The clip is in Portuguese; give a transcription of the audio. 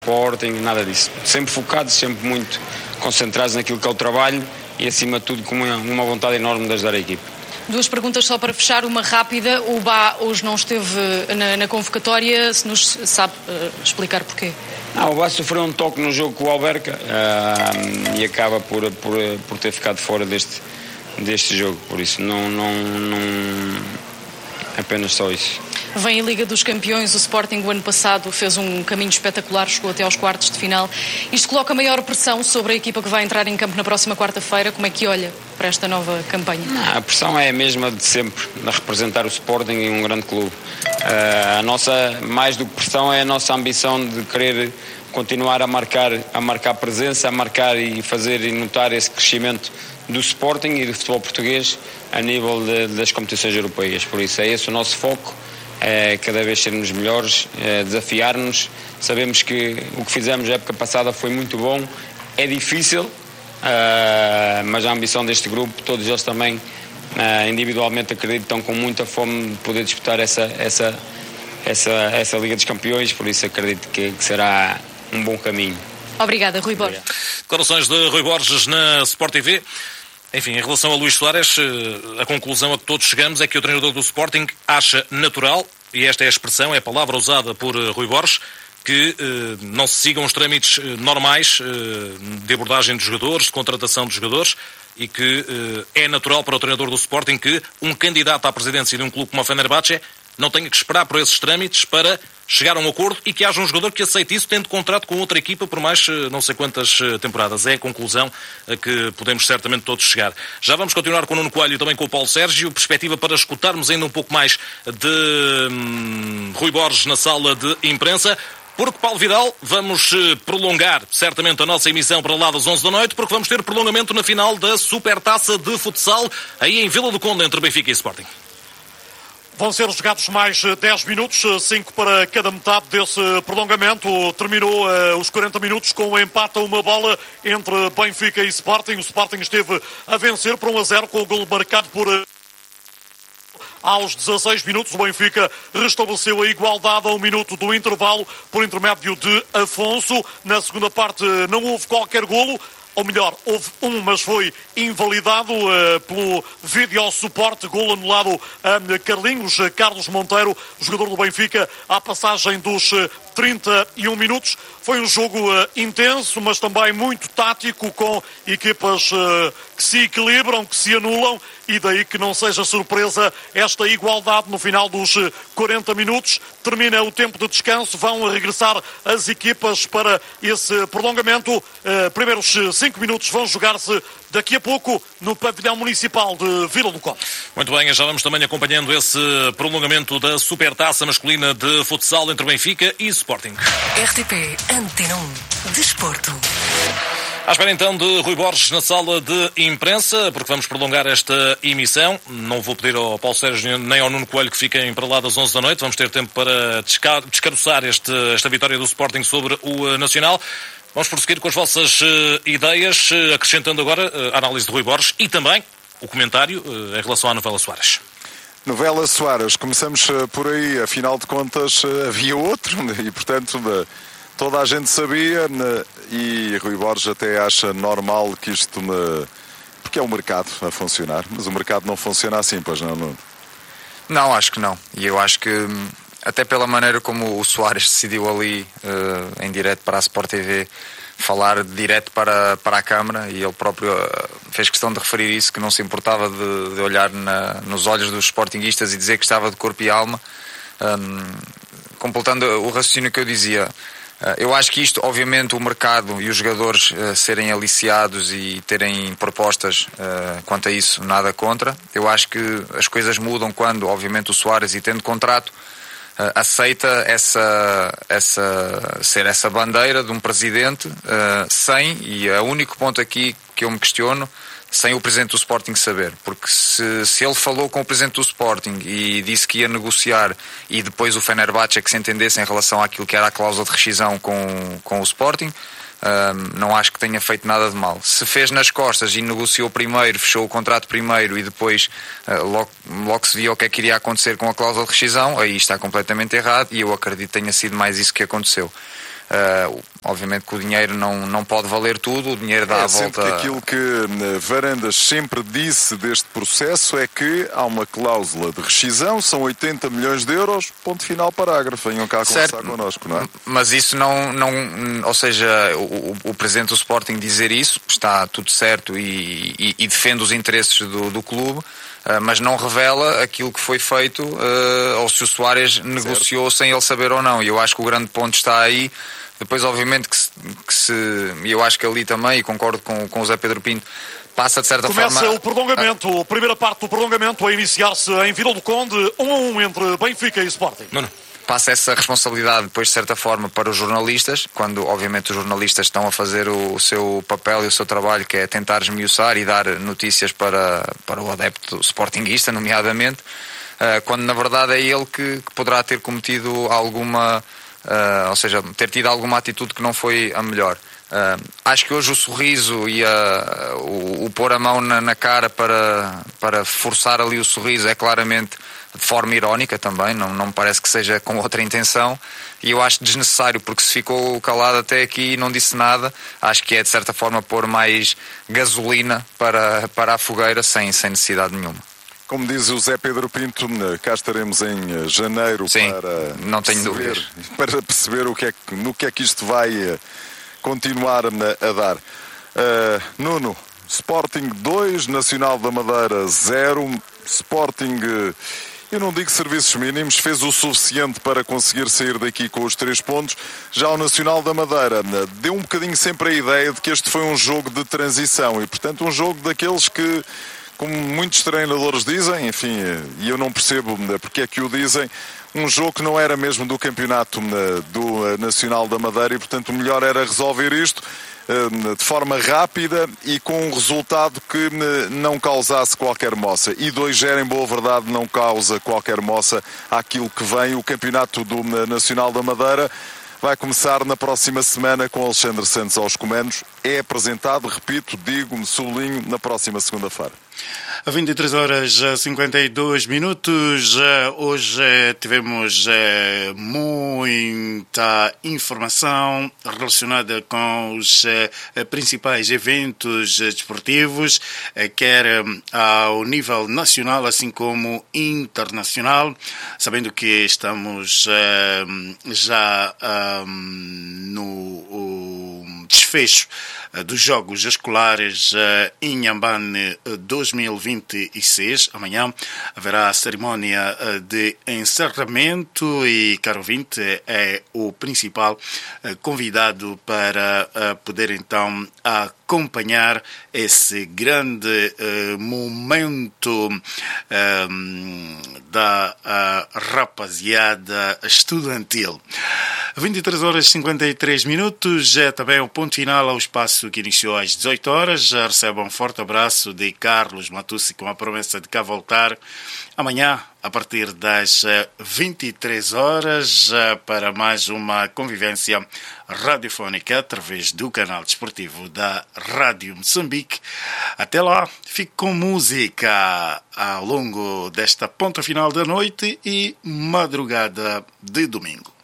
Sporting, nada disso. Sempre focados, sempre muito concentrados naquilo que é o trabalho e acima de tudo com uma vontade enorme de ajudar a equipe. Duas perguntas só para fechar, uma rápida. O Bá hoje não esteve na convocatória, se nos sabe explicar porquê? O Bá sofreu um toque no jogo com o Alverca e acaba por ter ficado fora deste jogo, por isso não apenas só isso. Vem a Liga dos Campeões, o Sporting o ano passado fez um caminho espetacular, chegou até aos quartos de final. Isto coloca maior pressão sobre a equipa que vai entrar em campo na próxima quarta-feira. Como é que olha para esta nova campanha? A pressão é a mesma de sempre, de representar o Sporting em um grande clube. Mais do que pressão, é a nossa ambição de querer continuar a marcar presença, a marcar e fazer e notar esse crescimento do Sporting e do futebol português a nível das competições europeias. Por isso é esse o nosso foco. Cada vez sermos melhores, desafiar-nos. Sabemos que o que fizemos na época passada foi muito bom, é difícil, mas a ambição deste grupo, todos eles também individualmente acreditam com muita fome de poder disputar essa Liga dos Campeões, por isso acredito que será um bom caminho. Obrigada, Rui Borges. Declarações de Rui Borges na Sport TV. Enfim, em relação a Luís Soares, a conclusão a que todos chegamos é que o treinador do Sporting acha natural, e esta é a expressão, é a palavra usada por Rui Borges, que não se sigam os trâmites normais de abordagem dos jogadores, de contratação dos jogadores, e que é natural para o treinador do Sporting que um candidato à presidência de um clube como a Fenerbahçe não tenha que esperar por esses trâmites para chegar a um acordo e que haja um jogador que aceite isso tendo contrato com outra equipa por mais não sei quantas temporadas. É a conclusão a que podemos certamente todos chegar. Já vamos continuar com o Nuno Coelho e também com o Paulo Sérgio. Perspectiva para escutarmos ainda um pouco mais de Rui Borges na sala de imprensa. Porque, Paulo Vidal, vamos prolongar certamente a nossa emissão para lá das 11 da noite, porque vamos ter prolongamento na final da Supertaça de Futsal aí em Vila do Conde entre Benfica e Sporting. Vão ser jogados mais 10 minutos, 5 para cada metade desse prolongamento. Terminou os 40 minutos com o empate a uma bola entre Benfica e Sporting. O Sporting esteve a vencer por 1-0 com o golo marcado por... Aos 16 minutos, o Benfica restabeleceu a igualdade a 1 minuto do intervalo por intermédio de Afonso. Na segunda parte não houve qualquer golo. Ou melhor, houve um, mas foi invalidado pelo vídeo suporte, golo anulado a Carlos Monteiro, jogador do Benfica, à passagem dos 31 minutos. Foi um jogo intenso, mas também muito tático, com equipas que se equilibram, que se anulam, e daí que não seja surpresa esta igualdade no final dos 40 minutos. Termina o tempo de descanso, vão regressar as equipas para esse prolongamento. Primeiros 5 minutos vão jogar-se daqui a pouco no pavilhão municipal de Vila do Conde. Muito bem, já vamos também acompanhando esse prolongamento da Supertaça masculina de futsal entre Benfica e Sporting. RTP Antena 1 Desporto. À espera então de Rui Borges na sala de imprensa, porque vamos prolongar esta emissão. Não vou pedir ao Paulo Sérgio nem ao Nuno Coelho que fiquem para lá das 11 da noite. Vamos ter tempo para descaroçar esta vitória do Sporting sobre o Nacional. Vamos prosseguir com as vossas ideias, acrescentando agora a análise de Rui Borges e também o comentário em relação à novela Soares. Novela Soares, começamos por aí. Afinal de contas, havia outro e, portanto, toda a gente sabia, e Rui Borges até acha normal que isto porque é o mercado a funcionar, mas o mercado não funciona assim, pois não? Não, acho que não. E eu acho que, até pela maneira como o Soares decidiu ali, em direto para a Sport TV, falar direto para a Câmara, e ele próprio fez questão de referir isso, que não se importava de olhar nos olhos dos sportinguistas e dizer que estava de corpo e alma, completando o raciocínio que eu dizia. Eu acho que isto, obviamente, o mercado e os jogadores serem aliciados e terem propostas quanto a isso, nada contra. Eu acho que as coisas mudam quando, obviamente, o Soares, e tendo contrato, aceita ser essa bandeira de um presidente sem, e é o único ponto aqui que eu me questiono, sem o presidente do Sporting saber, porque se ele falou com o presidente do Sporting e disse que ia negociar, e depois o Fenerbahçe que se entendesse em relação àquilo que era a cláusula de rescisão com o Sporting, não acho que tenha feito nada de mal. Se fez nas costas e negociou primeiro, fechou o contrato primeiro e depois logo se via o que é que iria acontecer com a cláusula de rescisão, aí está completamente errado, e eu acredito que tenha sido mais isso que aconteceu. Obviamente que o dinheiro não pode valer tudo, o dinheiro dá a volta. Que aquilo que Varandas sempre disse deste processo é que há uma cláusula de rescisão, são 80 milhões de euros, ponto final, parágrafo. Venham cá conversar connosco, não é? Mas isso ou seja, o presidente do Sporting dizer isso, está tudo certo e defende os interesses do clube, mas não revela aquilo que foi feito ou se o Soares negociou sem ele saber ou não. E eu acho que o grande ponto está aí. Depois, obviamente, eu acho que ali também, e concordo com o Zé Pedro Pinto, passa de certa forma... Começa o prolongamento, a primeira parte do prolongamento a iniciar-se em Vila do Conde, 1-1 entre Benfica e Sporting. Não. Passa essa responsabilidade depois, de certa forma, para os jornalistas, quando, obviamente, os jornalistas estão a fazer o seu papel e o seu trabalho, que é tentar esmiuçar e dar notícias para o adepto sportinguista, nomeadamente, quando, na verdade, é ele que poderá ter cometido alguma... ou seja, ter tido alguma atitude que não foi a melhor. Acho que hoje o sorriso e o pôr a mão na cara para forçar ali o sorriso é claramente de forma irónica também, não me parece que seja com outra intenção, e eu acho desnecessário, porque se ficou calado até aqui e não disse nada, acho que é de certa forma pôr mais gasolina para a fogueira sem necessidade nenhuma. Como diz o Zé Pedro Pinto, cá estaremos em janeiro. Sim, não tenho dúvidas. Para perceber no que é que isto vai continuar a dar. Nuno, Sporting 2, Nacional da Madeira 0. Sporting, eu não digo serviços mínimos, fez o suficiente para conseguir sair daqui com os 3 pontos. Já o Nacional da Madeira deu um bocadinho sempre a ideia de que este foi um jogo de transição e, portanto, um jogo daqueles que, como muitos treinadores dizem, enfim, e eu não percebo porque é que o dizem, um jogo que não era mesmo do campeonato do Nacional da Madeira e, portanto, o melhor era resolver isto de forma rápida e com um resultado que não causasse qualquer moça. E 2-0, em boa verdade, não causa qualquer moça àquilo que vem. O campeonato do Nacional da Madeira vai começar na próxima semana com Alexandre Santos aos comandos. É apresentado, repito, sublinho, na próxima segunda-feira. A 23h52, hoje tivemos muita informação relacionada com os principais eventos desportivos, quer ao nível nacional, assim como internacional, sabendo que estamos já no desfecho dos Jogos Escolares em Inhambane 2026. Amanhã haverá a cerimónia de encerramento e, caro ouvinte, é o principal convidado para poder então acompanhar esse grande momento da rapaziada estudantil. 23h53, é também o ponto final ao espaço que iniciou às 18 horas. Já recebe um forte abraço de Carlos Matucci com a promessa de cá voltar amanhã a partir das 23 horas para mais uma convivência radiofónica através do canal desportivo da Rádio Moçambique. Até lá, fique com música ao longo desta ponta final da noite e madrugada de domingo.